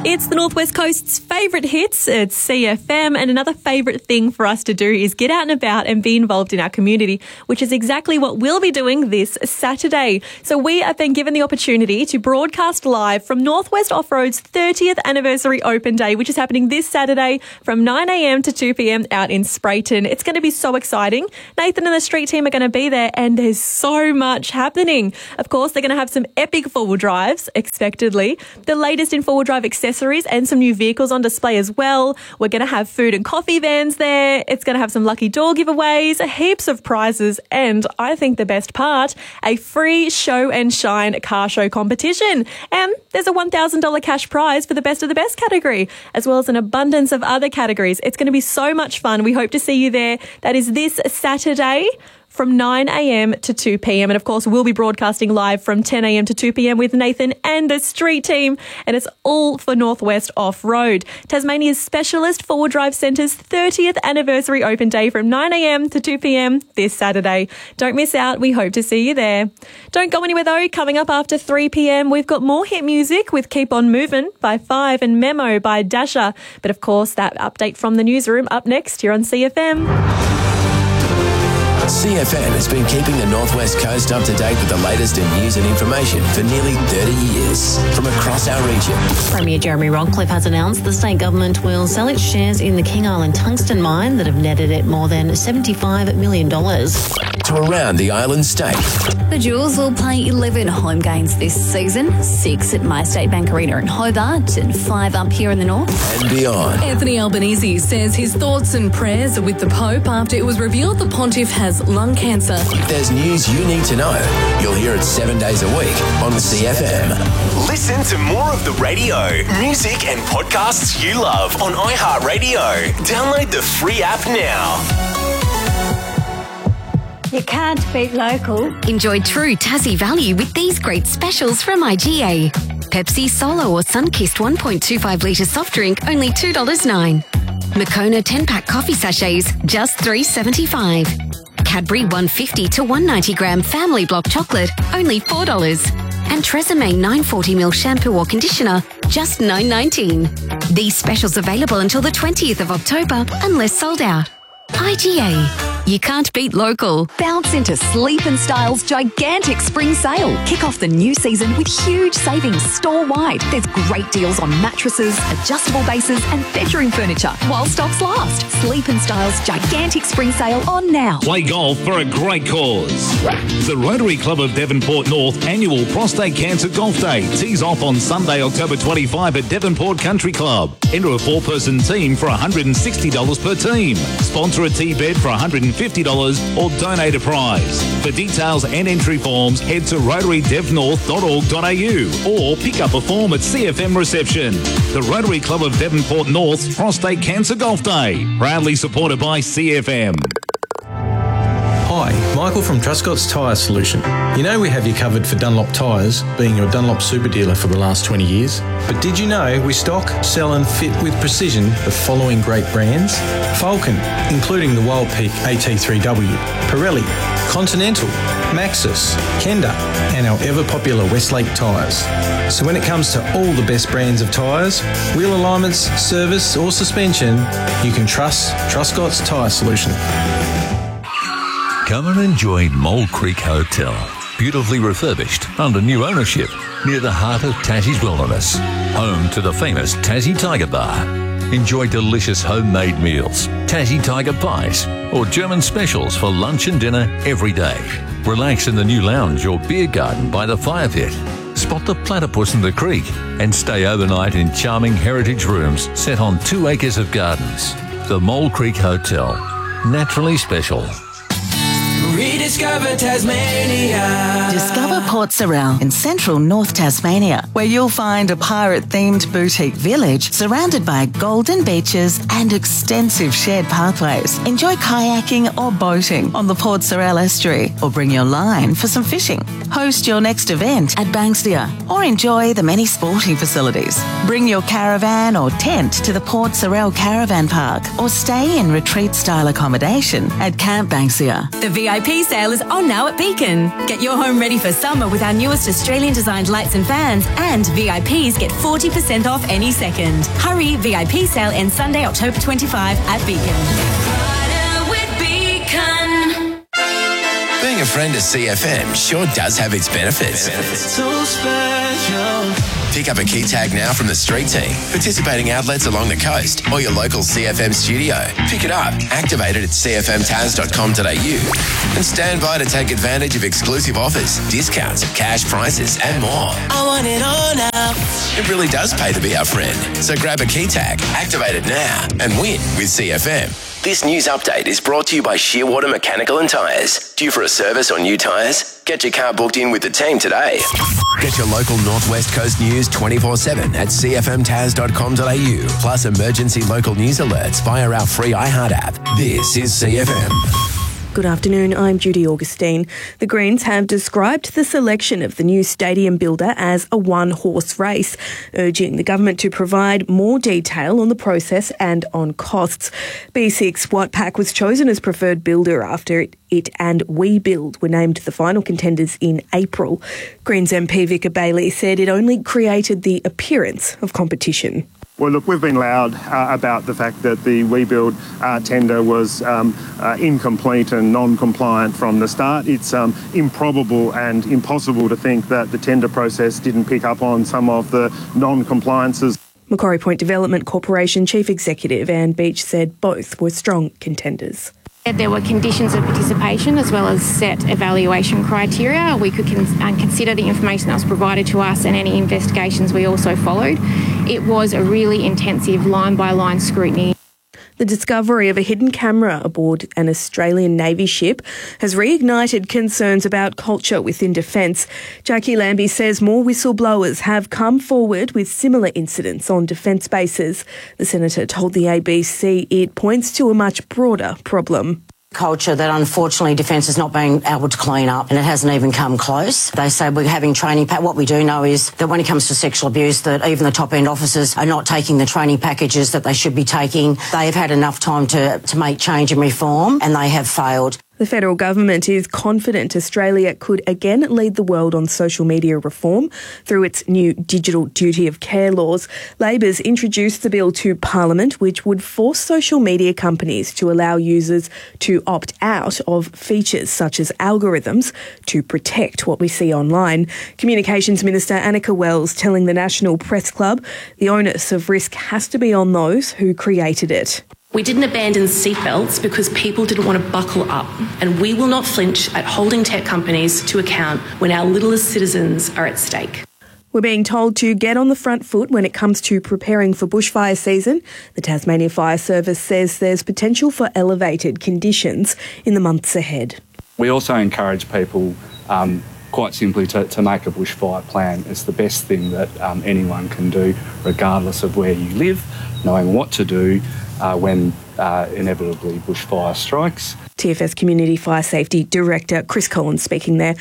It's the Northwest Coast's favourite hits. It's CFM, and another favourite thing for us to do is get out and about and be involved in our community, which is exactly what we'll be doing this Saturday. So we have been given the opportunity to broadcast live from Northwest Off-Road's 30th Anniversary Open Day, which is happening this Saturday from 9am to 2pm out in Sprayton. It's going to be so exciting. Nathan and the street team are going to be there, and there's so much happening. Of course, they're going to have some epic four-wheel drives, expectedly, the latest in four-wheel drive accessories and some new vehicles on display as well. We're going to have food and coffee vans there. It's going to have some lucky door giveaways, heaps of prizes, and I think the best part, a free show and shine car show competition. And there's a $1,000 cash prize for the best of the best category, as well as an abundance of other categories. It's going to be so much fun. We hope to see you there. That is this Saturday from 9am to 2pm. And of course, we'll be broadcasting live from 10am to 2pm with Nathan and the street team. And it's all for Northwest Off-Road, Tasmania's specialist four-wheel drive centre's 30th Anniversary Open Day from 9am to 2pm this Saturday. Don't miss out. We hope to see you there. Don't go anywhere though. Coming up after 3pm, we've got more hit music with Keep On Movin' by Five and Memo by Dasha. But of course, that update from the newsroom up next here on CFM. CFM has been keeping the Northwest Coast up to date with the latest in news and information for nearly 30 years from across our region. Premier Jeremy Rockcliffe has announced the state government will sell its shares in the King Island tungsten mine that have netted it more than $75 million. To around the island state. The Jewels will play 11 home games this season, 6 at MyState Bank Arena in Hobart and 5 up here in the north. And beyond. Anthony Albanese says his thoughts and prayers are with the Pope after it was revealed the pontiff has lung cancer. If there's news you need to know, you'll hear it 7 days a week on CFM. Listen to more of the radio, music and podcasts you love on iHeartRadio. Download the free app now. You can't beat local. Enjoy true Tassie value with these great specials from IGA. Pepsi Solo or Sunkist 1.25 litre soft drink, only $2.09. Moccona 10-pack coffee sachets, just $3.75. Cadbury 150 to 190 gram family block chocolate, only $4. And Tresemme 940ml shampoo or conditioner, just $9.19. These specials available until the 20th of October, unless sold out. IGA. You can't beat local. Bounce into Sleep & Style's gigantic spring sale. Kick off the new season with huge savings store-wide. There's great deals on mattresses, adjustable bases and bedroom furniture while stocks last. Sleep & Style's gigantic spring sale on now. Play golf for a great cause. The Rotary Club of Devonport North annual Prostate Cancer Golf Day tees off on Sunday, October 25 at Devonport Country Club. Enter a 4-person team for $160 per team. Sponsor a tee bed for $150 or donate a prize. For details and entry forms, head to rotarydevnorth.org.au or pick up a form at CFM reception. The Rotary Club of Devonport North's Prostate Cancer Golf Day, proudly supported by CFM. Hi, Michael from Truscott's Tyre Solution. You know we have you covered for Dunlop tyres, being your Dunlop super dealer for the last 20 years. But did you know we stock, sell and fit with precision the following great brands? Falcon, including the Wild Peak AT3W, Pirelli, Continental, Maxxis, Kenda and our ever-popular Westlake tyres. So when it comes to all the best brands of tyres, wheel alignments, service or suspension, you can trust Truscott's Tyre Solution. Come and enjoy Mole Creek Hotel. Beautifully refurbished under new ownership near the heart of Tassie's wilderness. Home to the famous Tassie Tiger Bar. Enjoy delicious homemade meals, Tassie Tiger pies, or German specials for lunch and dinner every day. Relax in the new lounge or beer garden by the fire pit. Spot the platypus in the creek and stay overnight in charming heritage rooms set on 2 acres of gardens. The Mole Creek Hotel. Naturally special. Rediscover Tasmania. Discover Port Sorell in central North Tasmania, where you'll find a pirate-themed boutique village surrounded by golden beaches and extensive shared pathways. Enjoy kayaking or boating on the Port Sorell estuary, or bring your line for some fishing. Host your next event at Banksia, or enjoy the many sporting facilities. Bring your caravan or tent to the Port Sorell Caravan Park, or stay in retreat-style accommodation at Camp Banksia. The VIP VIP sale is on now at Beacon. Get your home ready for summer with our newest Australian-designed lights and fans, and VIPs get 40% off any second. Hurry, VIP sale ends Sunday, October 25 at Beacon. Being a friend of CFM sure does have its benefits. So special. Pick up a key tag now from the street team, participating outlets along the coast, or your local CFM studio. Pick it up, activate it at cfmtaz.com.au, and stand by to take advantage of exclusive offers, discounts, cash prices, and more. I want it all now. It really does pay to be our friend. So grab a key tag, activate it now, and win with CFM. This news update is brought to you by Shearwater Mechanical and Tyres. Due for a service or new tyres? Get your car booked in with the team today. Get your local Northwest Coast news 24/7 at cfmtaz.com.au, plus emergency local news alerts via our free iHeart app. This is CFM. Good afternoon, I'm Judy Augustine. The Greens have described the selection of the new stadium builder as a one-horse race, urging the government to provide more detail on the process and on costs. B6 Watpac was chosen as preferred builder after it and WeBuild were named the final contenders in April. Greens MP Vicar Bailey said it only created the appearance of competition. Well, look, we've been loud about the fact that the WeBuild tender was incomplete and non-compliant from the start. It's improbable and impossible to think that the tender process didn't pick up on some of the non-compliances. Macquarie Point Development Corporation Chief Executive Anne Beach said both were strong contenders. There were conditions of participation as well as set evaluation criteria. We could consider the information that was provided to us and any investigations we also followed. It was a really intensive line-by-line scrutiny. The discovery of a hidden camera aboard an Australian Navy ship has reignited concerns about culture within defence. Jackie Lambie says more whistleblowers have come forward with similar incidents on defence bases. The Senator told the ABC it points to a much broader problem. Culture that unfortunately Defence is not being able to clean up, and it hasn't even come close. They say we're having training. What we do know is that when it comes to sexual abuse, that even the top end officers are not taking the training packages that they should be taking. They've had enough time to make change and reform, and they have failed. The federal government is confident Australia could again lead the world on social media reform through its new digital duty of care laws. Labor's introduced the bill to Parliament, which would force social media companies to allow users to opt out of features such as algorithms to protect what we see online. Communications Minister Annika Wells telling the National Press Club the onus of risk has to be on those who created it. We didn't abandon seatbelts because people didn't want to buckle up, and we will not flinch at holding tech companies to account when our littlest citizens are at stake. We're being told to get on the front foot when it comes to preparing for bushfire season. The Tasmania Fire Service says there's potential for elevated conditions in the months ahead. We also encourage people quite simply to make a bushfire plan. It's the best thing that anyone can do, regardless of where you live, knowing what to do when inevitably bushfire strikes. TFS Community Fire Safety Director Chris Collins speaking there.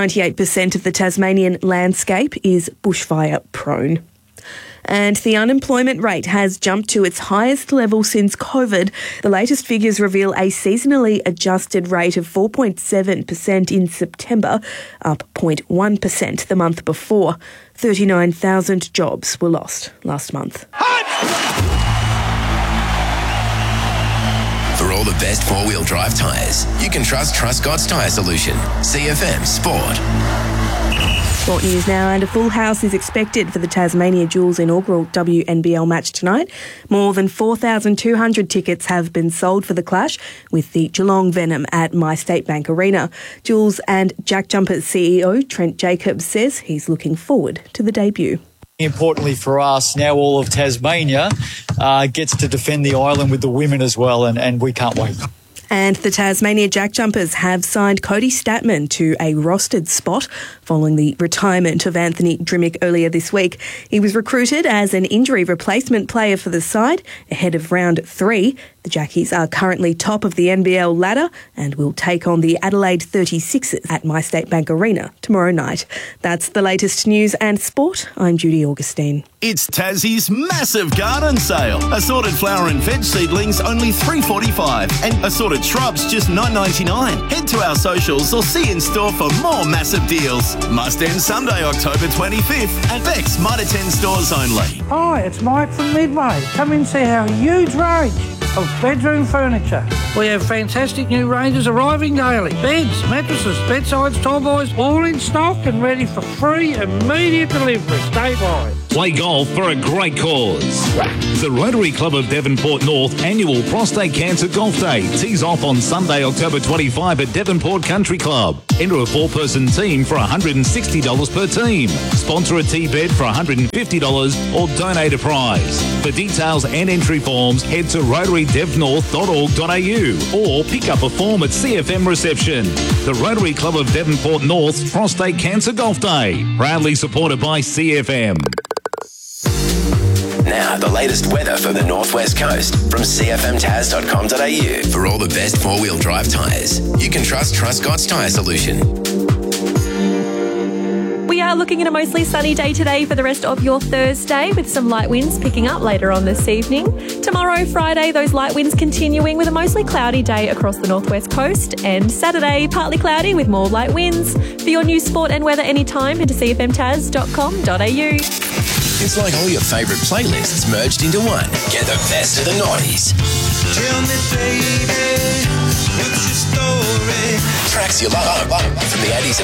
98% of the Tasmanian landscape is bushfire prone. And the unemployment rate has jumped to its highest level since COVID. The latest figures reveal a seasonally adjusted rate of 4.7% in September, up 0.1% the month before. 39,000 jobs were lost last month. For all the best four-wheel drive tyres, you can trust Truscott's Tyre Solution. CFM Sport. Sport news now, and a full house is expected for the Tasmania Jules inaugural WNBL match tonight. More than 4,200 tickets have been sold for the clash with the Geelong Venom at MyState Bank Arena. Jules and Jack Jumpers CEO Trent Jacobs says he's looking forward to the debut. Importantly for us, now all of Tasmania gets to defend the island with the women as well, and we can't wait. And the Tasmania Jack Jumpers have signed Cody Statman to a rostered spot following the retirement of Anthony Drimmick earlier this week. He was recruited as an injury replacement player for the side ahead of round 3. The Jackies are currently top of the NBL ladder and will take on the Adelaide 36ers at MyState Bank Arena tomorrow night. That's the latest news and sport. I'm Judy Augustine. It's Tassie's massive garden sale. Assorted flower and veg seedlings only $3.45 and assorted shrubs just $9.99. Head to our socials or see in store for more massive deals. Must end Sunday, October 25th at Beck's Mitre 10 stores only. Hi, it's Mike from Midway. Come and see our huge range of bedroom furniture. We have fantastic new ranges arriving daily. Beds, mattresses, bedsides, tallboys, all in stock and ready for free immediate delivery statewide. Play golf for a great cause. The Rotary Club of Devonport North annual Prostate Cancer Golf Day tees off on Sunday, October 25 at Devonport Country Club. Enter a 4-person team for $160 per team. Sponsor a tee bed for $150 or donate a prize. For details and entry forms, head to rotarydevnorth.org.au or pick up a form at CFM reception. The Rotary Club of Devonport North's Prostate Cancer Golf Day, proudly supported by CFM. Now, the latest weather for the Northwest Coast from cfmtaz.com.au. For all the best four-wheel drive tyres, you can trust Truscott's Tyre Solution. We are looking at a mostly sunny day today for the rest of your Thursday, with some light winds picking up later on this evening. Tomorrow, Friday, those light winds continuing with a mostly cloudy day across the Northwest Coast. And Saturday, partly cloudy with more light winds. For your news, sport and weather anytime, head to cfmtaz.com.au. It's like all your favourite playlists merged into one. Get the best of the noughties. Tell me, baby, what's your story? Tracks you love from the 80s